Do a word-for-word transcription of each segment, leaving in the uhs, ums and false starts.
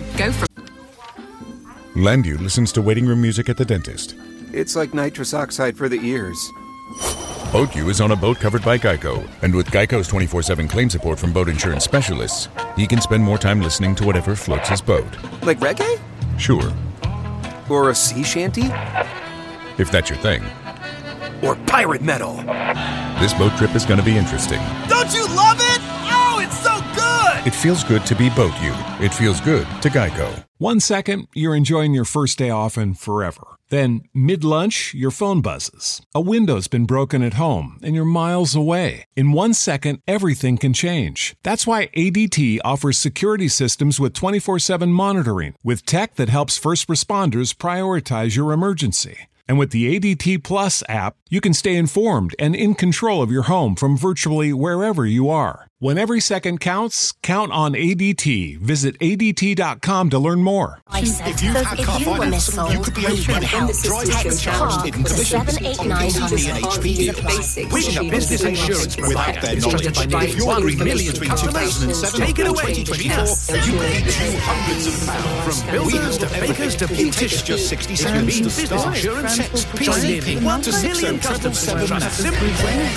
Go for Landu listens to waiting room music at the dentist. It's like nitrous oxide for the ears. BoatU is on a boat covered by Geico, and with Geico's twenty-four seven claim support from boat insurance specialists, he can spend more time listening to whatever floats his boat. Like reggae? Sure. Or a sea shanty? If that's your thing. Or pirate metal? This boat trip is going to be interesting. Don't you love it? Oh, it's so good! It feels good to be BoatU. It feels good to Geico. One second, you're enjoying your first day off and forever. Then, mid-lunch, your phone buzzes. A window's been broken at home, and you're miles away. In one second, everything can change. That's why A D T offers security systems with twenty-four seven monitoring, with tech that helps first responders prioritize your emergency. And with the A D T Plus app, you can stay informed and in control of your home from virtually wherever you are. When every second counts, count on A D T. Visit A D T dot com to learn more. I said, if you, had car you were missold, you could be open house. Text car to seven eight nine hundred. Reaching a business insurance without their knowledge. If you're agreeing millions between two thousand seven and twenty twenty-four, you could get two hundreds of pounds. From builders to bakers to beauticians, just sixty seconds to business insurance. Text P C one to six oh seven seven. Simply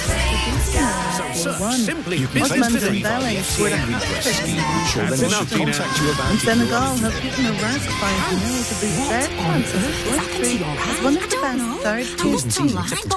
Simply business. In Senegal have given a rat five mil to be fair as one of the best third T's and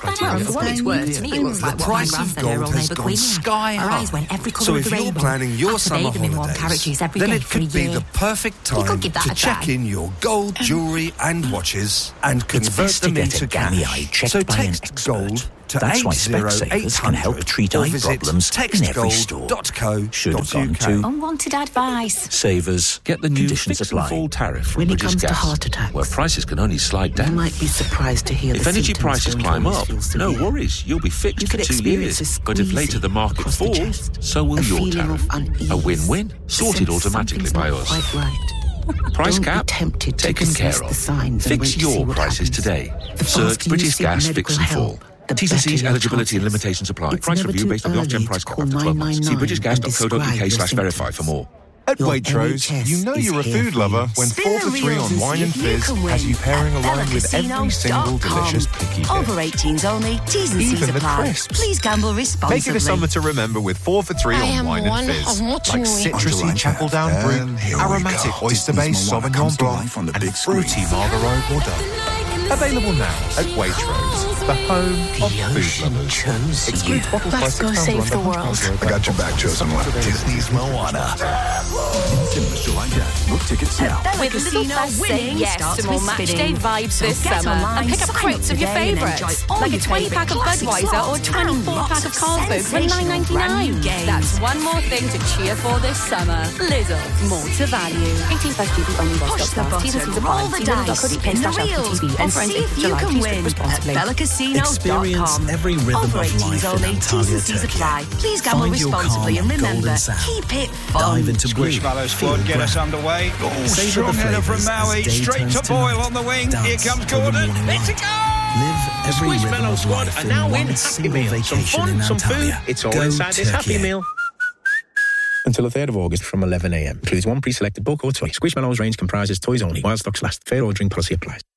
The price of gold has gone sky high. So if you're planning your summer holidays, then it could be the perfect time to check in your gold jewellery and watches and convert them into cash. So text gold to That's why eight zero eight Specsavers can help treat eye problems in every store. Should have gone to Unwanted advice. Savers. Get the new fix and fall tariff from When it British comes to Gas, heart attacks, where prices can only slide down. You might be surprised to hear If the energy symptoms prices don't climb always up, feel severe. no worries, you'll be fixed You for could two experience years. a But if later the market across the falls, chest, so will a your feeling tariff. of unease, A win-win, sorted sense automatically something's by not us. quite right. Price Don't cap, be tempted to taken care dismiss of. the signs and wait Fix to see your what prices happens. today. The Search faster you British seek Gas medical Fix and Fall. help, the T's and C's, better your eligibility and chances. limitations apply. It's Price never review too based on the off-gen early price to cap call after twelve months. See nine british gas dot co dot uk slash verify for more. At Your Waitrose, N H S you know is you're a here food for lover you. when four for three on wine and fizz has you pairing along with every single delicious picky bit. Over eighteens only. T's and C's Even the apply. crisps. Please gamble responsibly. Make it a summer to remember with four for three I on am wine and one fizz. of what you Like eat. citrusy Chapel Down Brew, aromatic oyster-based Sauvignon Blanc, and fruity Marlborough Bordeaux. Available now at Waitrose, the home of food lovers. Excludes bottles by Let's go six save pounds the under world. Hasbro. I got your back, chosen one. Disney's Moana. In cinemas July tenth. Book tickets now. With Little Fast winning yes to more match day vibes this summer and pick up crates of your favourites, like a twenty pack of Budweiser or twenty-four pack of Carlsberg for nine ninety-nine. That's one more thing to cheer for this summer. Lidl, more to value. eighteen plus G B only while Push the stock lasts. T's and C's button, apply. roll the See dice, Lidl.co.uk spin the slash wheels, L P T V. and Offer ends see eighth if of you July. can Please win drink responsibly. at bella casinos dot Experience com. every rhythm Over of eighteens life in only. T's and Antalya, C's Turkey. apply. Please gamble Find your responsibly calm and on remember, Golden Sand. keep it fun. Dive into blue. Squishmallow squad, get us underway. Oh, Savor strong the header from flavours Maui, as day straight turns to to Boyle night. on the wing. Dance Here comes till the Gordon. morning Let's light. go! Live every rhythm Squishmallow of squad life are in now in one Happy single Meal. Some vacation fun, in some food. Antalya. It's all Go inside this Happy Turkey. Meal. Until the third of August from eleven a m. Includes one pre-selected book or toy. Squishmallows range comprises toys only. While stocks last. Fair ordering policy applies.